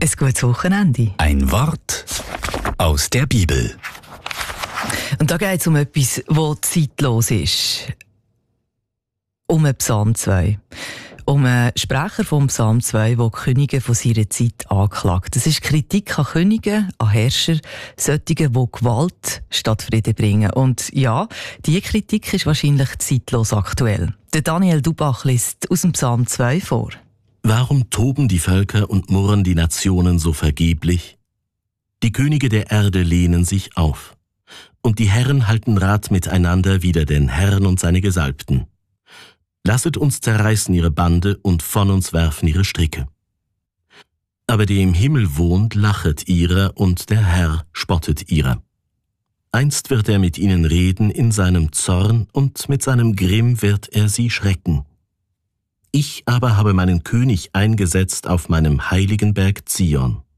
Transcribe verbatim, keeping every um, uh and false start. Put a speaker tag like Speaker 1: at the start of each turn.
Speaker 1: ein gutes Wochenende.
Speaker 2: Ein Wort aus der Bibel.
Speaker 1: Und da geht es um etwas, das zeitlos ist. Um den Psalm zwei. Um einen Sprecher vom Psalm zwei, der die Könige von seiner Zeit anklagt. Das ist Kritik an Königen, an Herrschern, solche, die Gewalt statt Frieden bringen. Und ja, diese Kritik ist wahrscheinlich zeitlos aktuell. Der Daniel Dubach liest aus dem Psalm zwei vor.
Speaker 3: Warum toben die Völker und murren die Nationen so vergeblich? Die Könige der Erde lehnen sich auf, und die Herren halten Rat miteinander wider den Herrn und seine Gesalbten. Lasset uns zerreißen ihre Bande und von uns werfen ihre Stricke. Aber der im Himmel wohnt, lachet ihrer, und der Herr spottet ihrer. Einst wird er mit ihnen reden in seinem Zorn, und mit seinem Grimm wird er sie schrecken. Ich aber habe meinen König eingesetzt auf meinem heiligen Berg Zion.